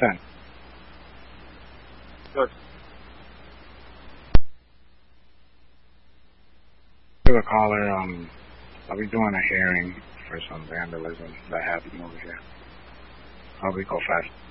10. Good. To the caller, I'll be doing a hearing for some vandalism that happened over here. I'll be go fast.